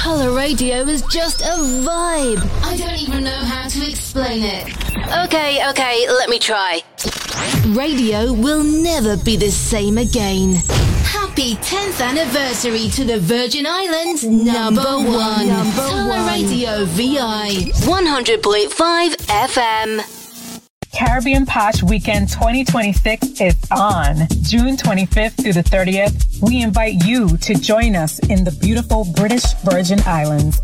Colour radio is just a vibe. I don't even know how to explain it. Okay, let me try. Radio will never be the same again. Happy 10th anniversary to the Virgin Islands number one. Colour Radio VI 100.5 FM. Caribbean Posh Weekend 2026 is on. June 25th through the 30th, we invite you to join us in the beautiful British Virgin Islands